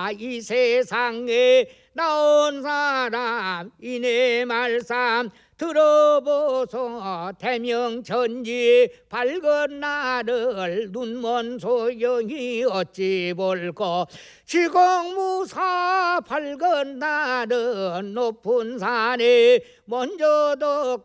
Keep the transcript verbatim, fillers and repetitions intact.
나 이 세상에 나온 사람 이내 말씀 들어보소. 대명천지 밝은 나를 눈먼 소경이 어찌 볼꼬. 지공무사 밝은 나는 높은 산에 먼저 덮고